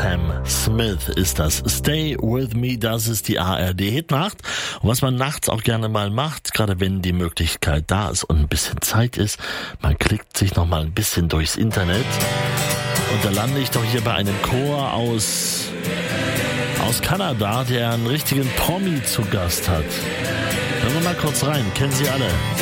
Sam Smith ist das. Stay With Me, das ist die ARD-Hitnacht. Und was man nachts auch gerne mal macht, gerade wenn die Möglichkeit da ist und ein bisschen Zeit ist, man klickt sich noch mal ein bisschen durchs Internet. Und da lande ich doch hier bei einem Chor aus Kanada, der einen richtigen Promi zu Gast hat. Hören wir mal kurz rein, kennen Sie alle.